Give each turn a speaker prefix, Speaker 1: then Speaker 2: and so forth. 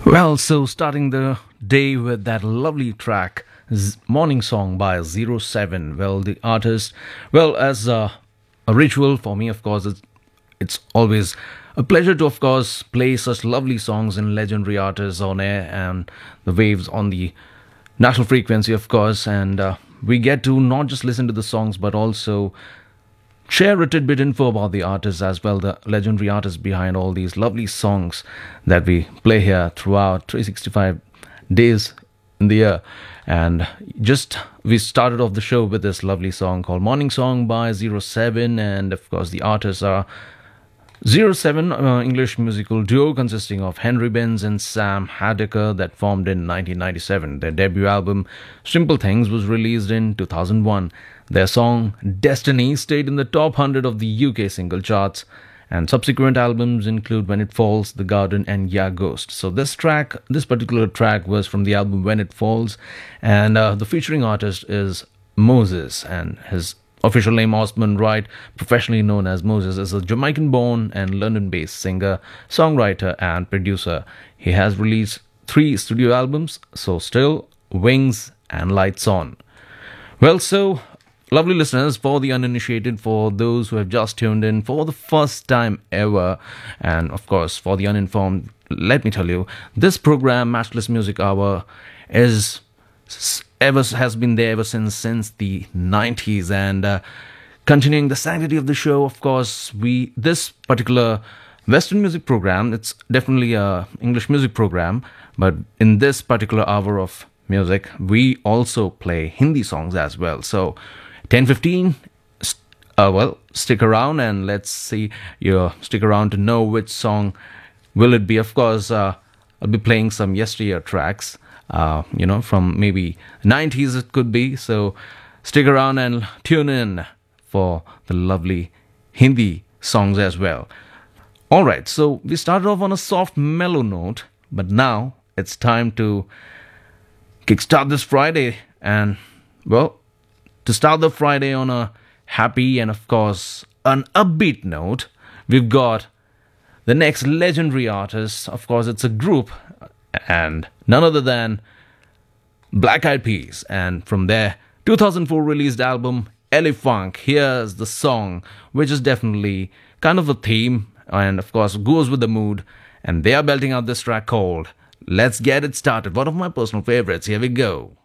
Speaker 1: Well, so starting the day with that lovely track, Morning Song by Zero 07. Well, the artist, well, as a ritual for me, of course, it's always a pleasure to, of course, play such lovely songs and legendary artists on air and the waves on the national frequency, of course. And we get to not just listen to the songs, but also share a tidbit info about the artists as well, the legendary artists behind all these lovely songs that we play here throughout 365 days in the year. And just we started off the show with this lovely song called Morning Song by Zero 07, and of course the artists are Zero 07, English musical duo consisting of Henry Benz and Sam Hadeker that formed in 1997. Their debut album, Simple Things, was released in 2001. Their song, Destiny, stayed in the top 100 of the UK single charts, and subsequent albums include When It Falls, The Garden, and Yeah Ghost. So this particular track was from the album When It Falls, and the featuring artist is Moses, and his official name Osman Wright, professionally known as Moses, is a Jamaican-born and London-based singer, songwriter, and producer. He has released 3 studio albums, So Still, Wings, and Lights On. Well, so lovely listeners, for the uninitiated, for those who have just tuned in for the first time ever, and of course for the uninformed, let me tell you, this program, Matchless Music Hour, has been there ever since the 90s, and continuing the sanctity of the show. Of course, this particular Western music program, it's definitely a English music program, but in this particular hour of music, we also play Hindi songs as well. So 10:15, well, stick around and let's see. You stick around to know which song will it be. Of course, I'll be playing some yesteryear tracks, from maybe 90s it could be. So stick around and tune in for the lovely Hindi songs as well. All right, so we started off on a soft, mellow note, but now it's time to kickstart this Friday. And, well, to start the Friday on a happy and, of course, an upbeat note, we've got the next legendary artist. Of course, it's a group, and none other than Black Eyed Peas. And from their 2004 released album, Elefunk, here's the song, which is definitely kind of a theme and, of course, goes with the mood. And they are belting out this track called Let's Get It Started, one of my personal favorites. Here we go.